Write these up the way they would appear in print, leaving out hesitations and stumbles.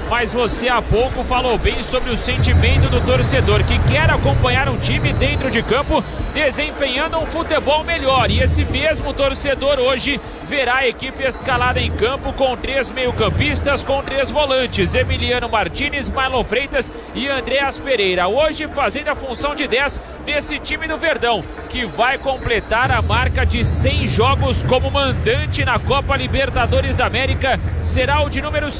mas você há pouco falou bem sobre o sentimento do torcedor que quer acompanhar um time dentro de campo desempenhando um futebol melhor. E esse mesmo torcedor hoje verá a equipe escalada em campo com 3 meio-campistas, com 3 volantes: Emiliano Martins, Marlon Freitas e Andreas Pereira. Hoje fazendo a função de 10 nesse time do Verdão, que vai completar a marca de 100 jogos como mandante na Copa Libertadores da América. Será o de número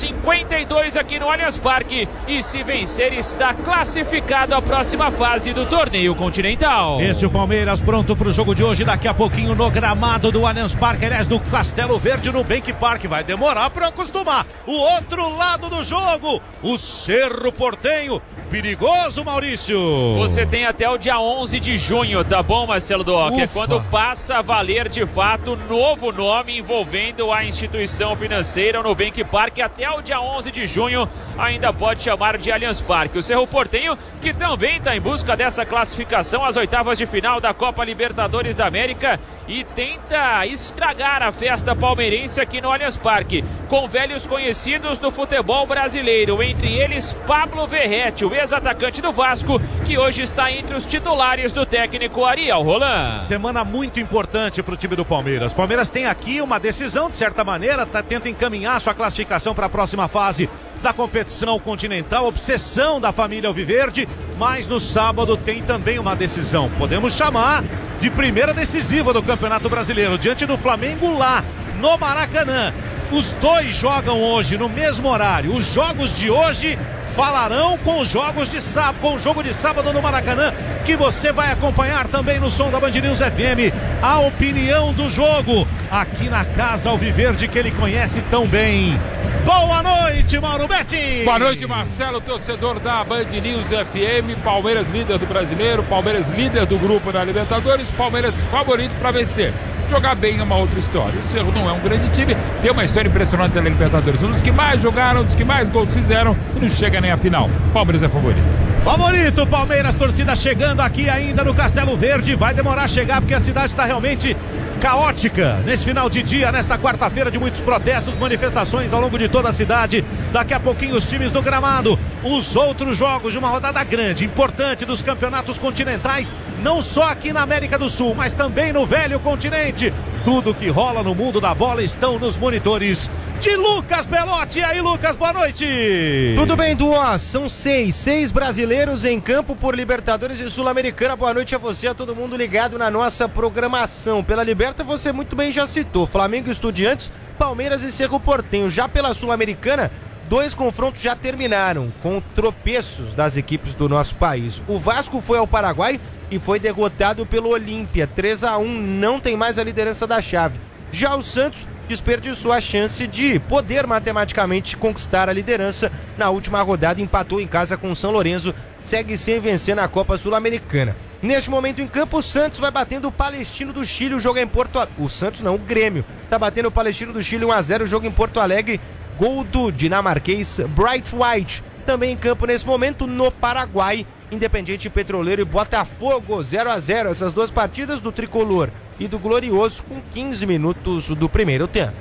52 aqui no Allianz Parque e, se vencer, está classificado à próxima fase do torneio continental. Esse é o Palmeiras pronto para o jogo de hoje, daqui a pouquinho no gramado do Allianz Parque, aliás, do Castelo Verde, no Bank Park. Vai demorar para acostumar. O outro lado do jogo, o Cerro Porteño. Perigoso, Maurício. Você tem até o dia 11 de junho, tá bom, Marcelo Duó? Que é quando passa a valer de fato novo nome envolvendo a instituição financeira no Bank Park. Até o dia 11 de junho ainda pode chamar de Allianz Parque. O Cerro Porteño, que também está em busca dessa classificação às oitavas de final da Copa Libertadores da América e tenta estragar a festa palmeirense aqui no Allianz Parque, com velhos conhecidos do futebol brasileiro, entre eles Pablo Verratti, o ex-atacante do Vasco, que hoje está entre os titulares do técnico Ariel Roland. Semana muito importante para o time do Palmeiras. Palmeiras tem aqui uma decisão, de certa maneira, tenta encaminhar sua classificação para a próxima fase da competição continental, obsessão da família alviverde, mas no sábado tem também uma decisão, podemos chamar de primeira decisiva do Campeonato Brasileiro, diante do Flamengo lá no Maracanã. Os dois jogam hoje no mesmo horário. Os jogos de hoje falarão com os jogos de sábado, com o jogo de sábado no Maracanã, que você vai acompanhar também no som da Band News FM. A opinião do jogo aqui na Casa Alviverde, que ele conhece tão bem. Boa noite, Mauro Betti. Boa noite, Marcelo, torcedor da Band News FM. Palmeiras líder do Brasileiro, Palmeiras líder do grupo da Libertadores, Palmeiras favorito para vencer. Jogar bem é uma outra história. O Cerro não é um grande time, tem uma história impressionante na Libertadores. Um dos que mais jogaram, um dos que mais gols fizeram e não chega nem à final. Palmeiras é favorito. Favorito, Palmeiras, torcida chegando aqui ainda no Castelo Verde. Vai demorar a chegar porque a cidade está realmente caótica nesse final de dia, nesta quarta-feira de muitos protestos, manifestações ao longo de toda a cidade. Daqui a pouquinho os times do gramado, os outros jogos de uma rodada grande, importante dos campeonatos continentais, não só aqui na América do Sul, mas também no velho continente. Tudo que rola no mundo da bola estão nos monitores de Lucas Belotti. E aí, Lucas, boa noite. Tudo bem, Duó? São seis brasileiros em campo por Libertadores e Sul-Americana. Boa noite a você, a todo mundo ligado na nossa programação. Pela Liberta, você muito bem já citou: Flamengo e Estudiantes, Palmeiras e Cerro Porteño. Já pela Sul-Americana, 2 confrontos já terminaram com tropeços das equipes do nosso país. O Vasco foi ao Paraguai e foi derrotado pelo Olímpia, 3-1, não tem mais a liderança da chave. Já o Santos desperdiçou a chance de poder matematicamente conquistar a liderança na última rodada, empatou em casa com o São Lourenço, segue sem vencer na Copa Sul-Americana. Neste momento em campo, o Santos vai batendo o Palestino do Chile, o jogo é em Porto Alegre. O Santos não, o Grêmio tá batendo o Palestino do Chile 1-0, o jogo em Porto Alegre, gol do dinamarquês Bright White. Também em campo nesse momento no Paraguai, Independiente Petroleiro e Botafogo 0-0, essas duas partidas do Tricolor e do Glorioso com 15 minutos do primeiro tempo.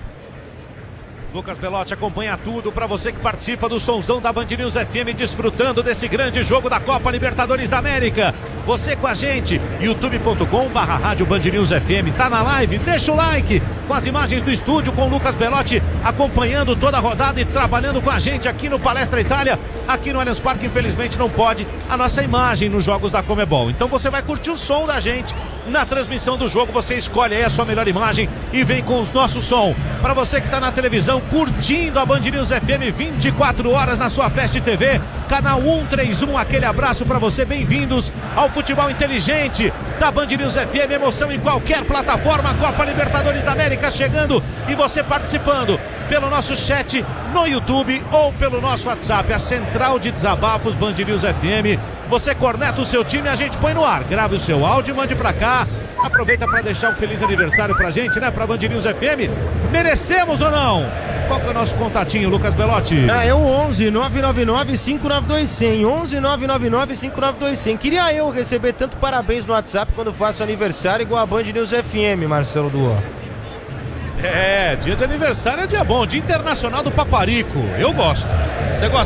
Lucas Belotti acompanha tudo para você que participa do Sonzão da Band News FM, desfrutando desse grande jogo da Copa Libertadores da América. Você com a gente, youtube.com/rádio Band News FM, tá na live, deixa o like, com as imagens do estúdio, com o Lucas Belotti acompanhando toda a rodada e trabalhando com a gente aqui no Palestra Itália, aqui no Allianz Parque. Infelizmente não pode a nossa imagem nos jogos da Comebol, então você vai curtir o som da gente na transmissão do jogo. Você escolhe aí a sua melhor imagem e vem com o nosso som. Para você que tá na televisão curtindo a Band News FM 24 horas na sua Fast TV, canal 131, aquele abraço para você, bem-vindos ao futebol inteligente da Band News FM, emoção em qualquer plataforma, Copa Libertadores da América chegando e você participando pelo nosso chat no YouTube ou pelo nosso WhatsApp, a central de desabafos Band News FM. Você corneta o seu time e a gente põe no ar, grave o seu áudio e mande pra cá. Aproveita para deixar um feliz aniversário pra gente, né? Pra Band News FM. Merecemos ou não? Qual que é o nosso contatinho, Lucas Belotti? É o 11 999 592 100. 11 999 592 100. Queria eu receber tanto parabéns no WhatsApp quando faço aniversário igual a Band News FM, Marcelo Duó. É, dia de aniversário é dia bom, Dia Internacional do Paparico. Eu gosto. Você gosta?